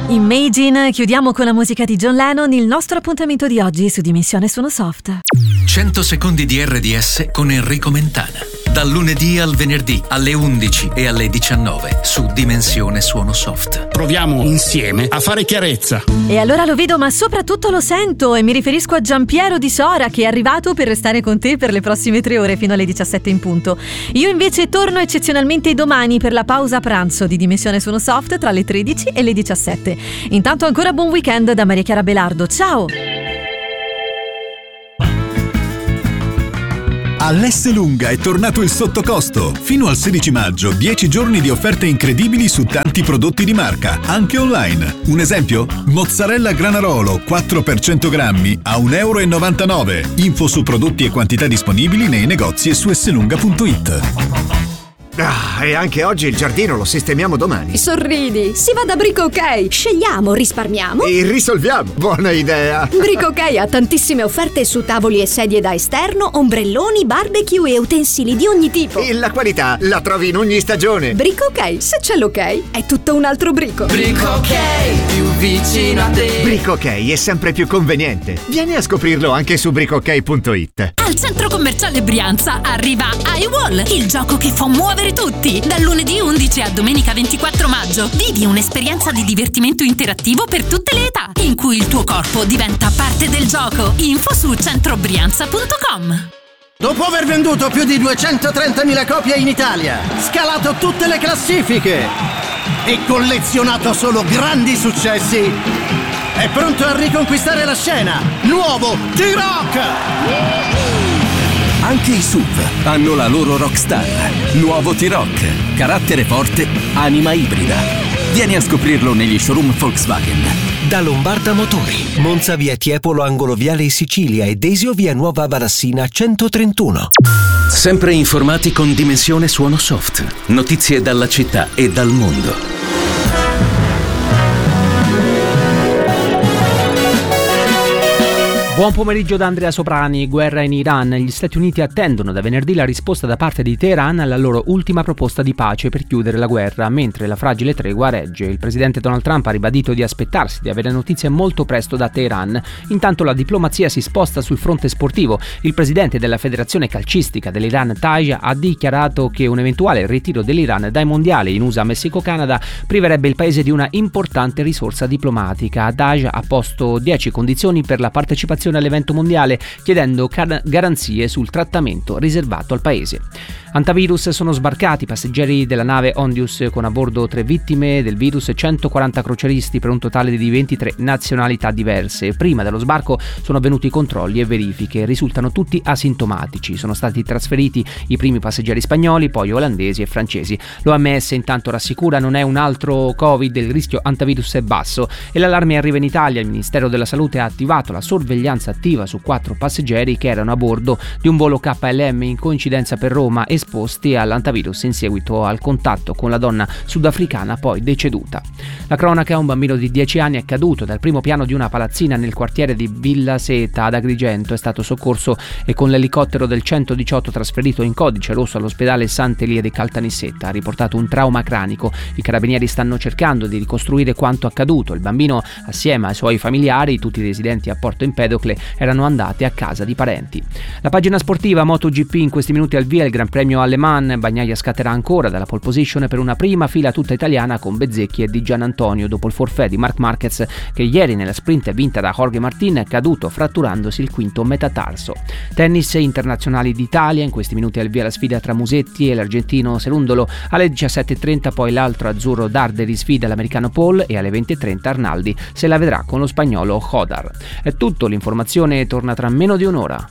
Imagine, chiudiamo con la musica di John Lennon il nostro appuntamento di oggi su Dimensione Suono Soft. 100 secondi di RDS con Enrico Mentana. Dal lunedì al venerdì alle 11 e alle 19 su Dimensione Suono Soft. Proviamo insieme a fare chiarezza. E allora lo vedo, ma soprattutto lo sento, e mi riferisco a Giampiero Di Sora, che è arrivato per restare con te per le prossime 3 ore fino alle 17 in punto. Io invece torno eccezionalmente domani per la pausa pranzo di Dimensione Suono Soft tra le 13 e le 17. Intanto ancora buon weekend da Maria Chiara Belardo. Ciao! All'Esselunga è tornato il sottocosto. Fino al 16 maggio, 10 giorni di offerte incredibili su tanti prodotti di marca, anche online. Un esempio? Mozzarella Granarolo 4 per 100 grammi a €1,99. Info su prodotti e quantità disponibili nei negozi e su esselunga.it. E anche oggi il giardino lo sistemiamo domani. Sorridi, si va da Brico OK. Scegliamo, risparmiamo e risolviamo. Buona idea. Brico OK ha tantissime offerte su tavoli e sedie da esterno, ombrelloni, barbecue e utensili di ogni tipo. E la qualità la trovi in ogni stagione. Brico OK, se c'è l'ok, è tutto un altro brico. Brico OK, più vicino a te. Brico OK è sempre più conveniente. Vieni a scoprirlo anche su bricook.it. Al centro commerciale Brianza arriva iWall, il gioco che fa muovere tutti. Dal lunedì 11 a domenica 24 maggio vivi un'esperienza di divertimento interattivo per tutte le età, in cui il tuo corpo diventa parte del gioco. Info su centrobrianza.com. Dopo aver venduto più di 230.000 copie in Italia, scalato tutte le classifiche e collezionato solo grandi successi, è pronto a riconquistare la scena. Nuovo T-Rock! Anche i SUV hanno la loro rockstar. Nuovo T-Rock. Carattere forte, anima ibrida. Vieni a scoprirlo negli showroom Volkswagen. Da Lombarda Motori, Monza via Tiepolo angolo Viale Sicilia e Desio via Nuova Valassina 131. Sempre informati con Dimensione Suono Soft. Notizie dalla città e dal mondo. Buon pomeriggio da Andrea Soprani. Guerra in Iran. Gli Stati Uniti attendono da venerdì la risposta da parte di Teheran alla loro ultima proposta di pace per chiudere la guerra, mentre la fragile tregua regge. Il presidente Donald Trump ha ribadito di aspettarsi di avere notizie molto presto da Teheran. Intanto la diplomazia si sposta sul fronte sportivo. Il presidente della federazione calcistica dell'Iran, Taj, ha dichiarato che un eventuale ritiro dell'Iran dai mondiali in USA, Messico, Canada priverebbe il paese di una importante risorsa diplomatica. Taj ha posto 10 condizioni per la partecipazione all'evento mondiale, chiedendo garanzie sul trattamento riservato al paese. Antivirus: sono sbarcati passeggeri della nave Ondius con a bordo 3 vittime del virus e 140 croceristi per un totale di 23 nazionalità diverse. Prima dello sbarco sono avvenuti controlli e verifiche, risultano tutti asintomatici. Sono stati trasferiti i primi passeggeri spagnoli, poi olandesi e francesi. L'OMS intanto rassicura: non è un altro Covid, il rischio antivirus è basso. E l'allarme arriva in Italia. Il Ministero della Salute ha attivato la sorveglianza attiva su 4 passeggeri che erano a bordo di un volo KLM in coincidenza per Roma, esposti all'antivirus in seguito al contatto con la donna sudafricana poi deceduta. La cronaca: un bambino di 10 anni è caduto dal primo piano di una palazzina nel quartiere di Villa Seta ad Agrigento, è stato soccorso e con l'elicottero del 118 trasferito in codice rosso all'ospedale Sant'Elia di Caltanissetta. Ha riportato un trauma cranico. I carabinieri stanno cercando di ricostruire quanto accaduto. Il bambino, assieme ai suoi familiari, tutti residenti a Porto Empedocle, erano andati a casa di parenti. La pagina sportiva: MotoGP, in questi minuti al via il Gran Premio Le Mans. Bagnaia scatterà ancora dalla pole position per una prima fila tutta italiana con Bezzecchi e Di Gianantonio dopo il forfait di Marc Marquez, che ieri nella sprint vinta da Jorge Martin è caduto fratturandosi il quinto metatarso. Tennis internazionali d'Italia: in questi minuti al via la sfida tra Musetti e l'argentino Serundolo. Alle 17:30 poi l'altro azzurro Darderi sfida l'americano Paul e alle 20:30 Arnaldi se la vedrà con lo spagnolo Hodar. È tutto, l'informazione torna tra meno di un'ora.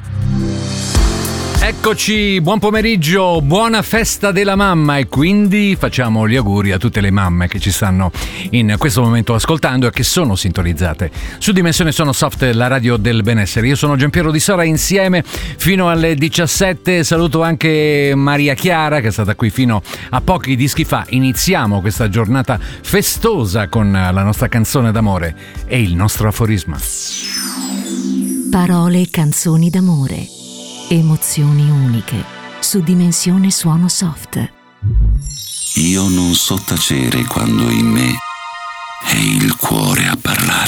Eccoci, buon pomeriggio, buona festa della mamma, e quindi facciamo gli auguri a tutte le mamme che ci stanno in questo momento ascoltando e che sono sintonizzate su Dimensione Suono Soft, la radio del benessere. Io sono Giampiero Di Sora, insieme fino alle 17. Saluto anche Maria Chiara, che è stata qui fino a pochi dischi fa. Iniziamo questa giornata festosa con la nostra canzone d'amore e il nostro aforisma. Parole e canzoni d'amore, emozioni uniche, su Dimensione Suono Soft. Io non so tacere quando in me è il cuore a parlare.